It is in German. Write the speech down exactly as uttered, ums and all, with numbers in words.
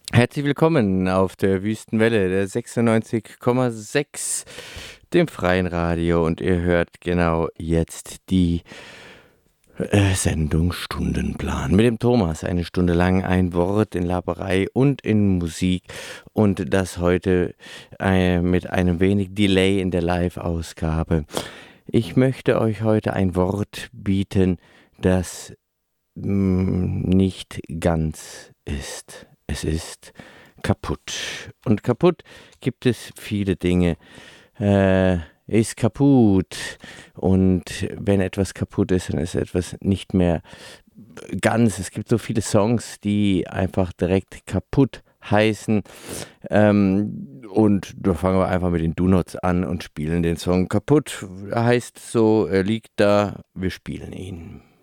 Herzlich willkommen auf der Wüstenwelle, der sechsundneunzig Komma sechs, dem freien Radio. Und ihr hört genau jetzt die äh, Sendung Stundenplan mit dem Thomas. Eine Stunde lang ein Wort in Laberei und in Musik. Und das heute äh, mit einem wenig Delay in der Live-Ausgabe. Ich möchte euch heute ein Wort bieten, das mh, nicht ganz ist. Es ist kaputt. Und kaputt gibt es viele Dinge. Äh, ist kaputt. Und wenn etwas kaputt ist, dann ist etwas nicht mehr ganz. Es gibt so viele Songs, die einfach direkt kaputt heißen. Ähm, und da fangen wir einfach mit den Do-Nots an und spielen den Song kaputt. Er heißt so, er liegt da, wir spielen ihn.